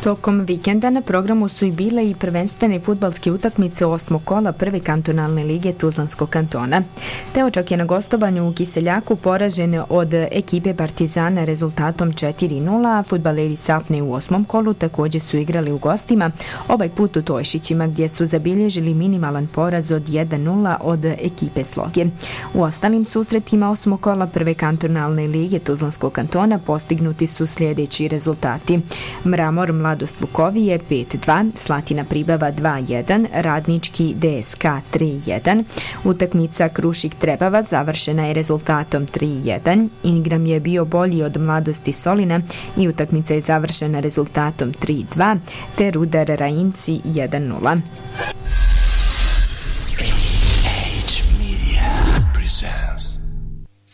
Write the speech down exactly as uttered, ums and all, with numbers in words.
Tokom vikenda na programu su i bile i prvenstvene fudbalske utakmice osmog kola prve kantonalne lige Tuzlanskog kantona. Teočak je na gostovanju u Kiseljaku poražen od ekipe Partizana rezultatom četiri nula, a fudbaleri Sapne u osmom kolu također su igrali u gostima, ovaj put u Tojšićima gdje su zabilježili minimalan poraz od jedan nula od ekipe Sloge. U ostalim susretima osmog kola prve kantonalne lige Tuzlanskog kantona postignuti su sljedeći rezultati. Mramor Mladost Vukovije pet dva, Slatina Pribava dva jedan, Radnički D S K tri jedan, utakmica Krušik Trebava završena je rezultatom tri jedan, Ingram je bio bolji od Mladosti Solina i utakmica je završena rezultatom tri dva, te Rudar Rajinci jedan nula.